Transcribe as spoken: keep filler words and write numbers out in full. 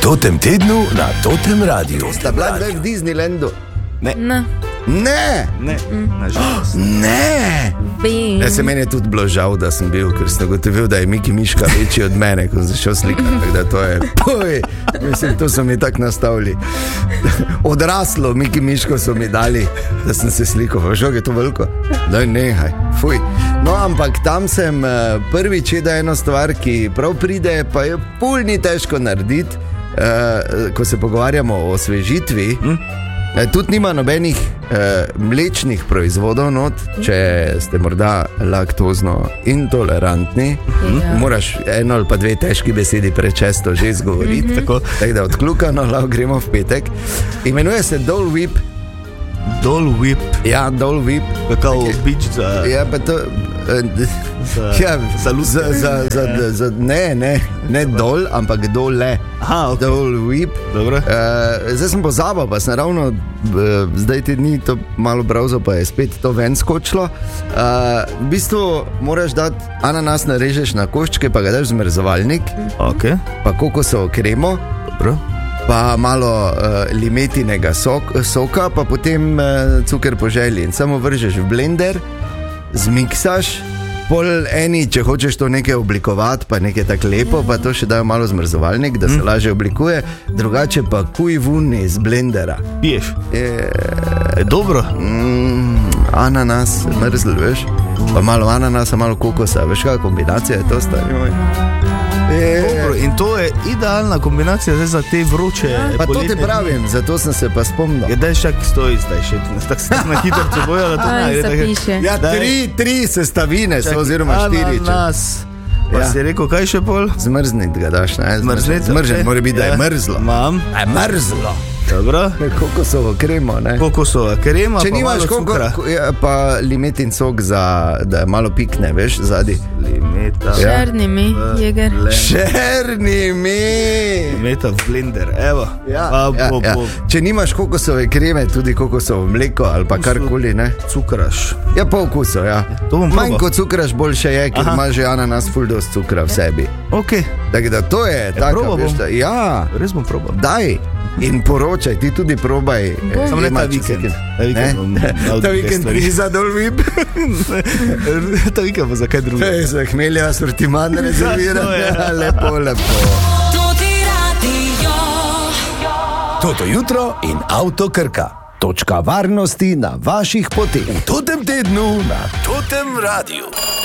Totem tednu na Totem radiju. Sta bila kdaj v Disneylandu? Ne. Ne. Ne. Ne. Nažalost. Ne. Ja, se meni je tudi bilo žal, da sem bil, ker sem gotovil, da je Miki Miška večji od mene, ko sem začel slikati. Tako da to je, poj, mislim, to so mi tako nastavili. Odraslo Miki Miško so mi dali, da sem se slikal. Žal je to veliko. Daj, nehaj, fuj. No, ampak tam sem prvič jedel eno stvar, ki prav pride, pa je pol ni težko narediti, ko se pogovarjamo o osvežitvi. Hm? Tudi nima nobenih eh, mlečnih proizvodov not, če ste morda laktozno intolerantni. Ja. Moraš eno ali pa dve težki besedi prečesto že izgovoriti. Mm-hmm. Tako, tako da odkljukano lahko gremo v petek. Imenuje se Dole Whip. Dole Whip? Ja, Dole Whip. Kakao bič za... Ja, pa to... Za, ja, za, za, za, za, za, ne, ne, ne dol, ampak dole. Aha, ok. Dole Whip. Dobro. Uh, zdaj sem pozabil, pa sem ravno uh, zdaj te dni to malo browser, pa je spet to ven skočilo. Uh, v bistvu moraš dati ananas, narežeš na koščke, pa ga daš v zmrzovalnik. Ok. Pa kokosovo kremo. Dobro. Pa malo uh, limetinega sok, soka, pa potem uh, cuker po želji. In samo vržeš v blender, zmiksaš, pol eni, če hočeš to nekaj oblikovati, pa nekaj tako lepo, pa to še dajo malo zmrzovalnik, da se mm. lažje oblikuje, drugače pa kuj vun iz blendera. Piješ? Je, je dobro. Mm, ananas, mrzl, veš? Pa malo ananasa, malo kokosa, veš kakva kombinacija je to, stari moj? Dobro, in to je idealna kombinacija zdaj za te vroče pa poletne. To te pravim, zato sem se pa spomnil. Ja, daj šak stoji zdaj še, tako se na hitro se bojo, da to ne zapiše. Ja, tri, tri sestavine so, oziroma štiri. Ananas, pa ja. Si rekel, kaj še pol? Zmrznit ga daš, ne? Zmrznit, zmrznit, mora biti, da je mrzlo. Mam. A je mrzlo. Dobro. Kokosovo kremo, ne? Kokosovo kremo, če pa nimaš malo cukra. Koko, ja, pa limetin sok, za, da malo pikne, veš, zadi. Limeta. Šerni mi, jeger. Šerni mi. Limeta v blender, evo. Ja, pa, ja, bo, ja. Bo. Če nimaš kokosove kreme, tudi kokosovo mleko ali pa karkoli, ne? Cukraš. Ja, pol kusov, ja. Manj kot cukraš, boljše je, ker ima že ananas ful dost cukra v sebi. Ok. Tako da to je, je tako, veš, da, ja. Res bom probal. Daj. In poročaj, ti tudi probaj. Samo ne ta vikend. Ta vikend ni za Dole Whip. Ta vikend pa za kaj drugo. Za hmelja sortiman rezerviran. Lepo, lepo. Toto jutro in Avto Krka. Točka varnosti na vaših poteh. V Totem tednu na Totem radiju.